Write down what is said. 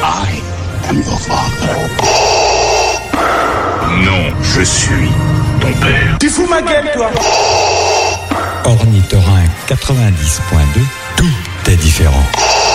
I am your father. Non, je suis ton père. Tu fous ma gueule, toi. Ornithorynque 90.2, tout est différent.